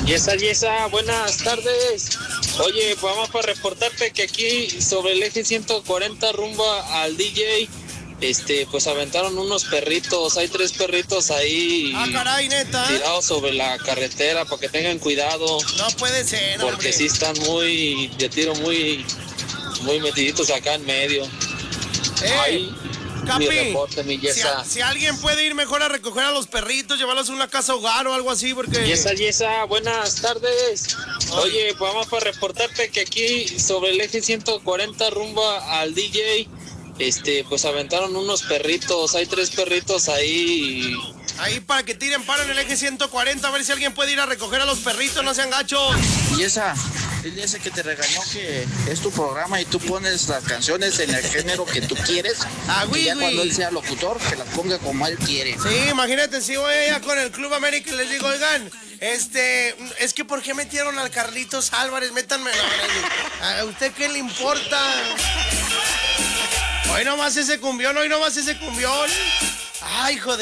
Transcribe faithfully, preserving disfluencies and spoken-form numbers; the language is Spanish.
Yesa, Yesa, buenas tardes. Oye, pues vamos para reportarte que aquí sobre el eje ciento cuarenta rumbo al D J, este, pues aventaron unos perritos. Hay tres perritos ahí Ah, caray, neta. tirados sobre la carretera para que tengan cuidado. No puede ser, Porque hombre. sí están muy, de tiro muy, muy metiditos acá en medio. Eh, Ahí, Capi, mi reporte, mi si, Yesa. a- si alguien puede ir mejor a recoger a los perritos, llevarlos a una casa hogar o algo así, porque... Yesa, Yesa, buenas tardes. Oye, pues vamos para reportarte que aquí sobre el eje ciento cuarenta rumbo al D J, este, pues aventaron unos perritos. Hay tres perritos ahí. Ahí para que tiren paro en el eje ciento cuarenta, a ver si alguien puede ir a recoger a los perritos, no sean gachos. Y esa, dile ese que te regañó que es tu programa y tú pones las canciones en el género que tú quieres. Ah, y güey, ya güey. cuando él sea locutor, que las ponga como él quiere. Sí, imagínate, si voy allá con el Club América y les digo, oigan, este, es que ¿por qué metieron al Carlitos Álvarez? Métanme la... ¿A usted qué le importa? Hoy nomás ese cumbión, hoy nomás ese cumbión. Ay, joder.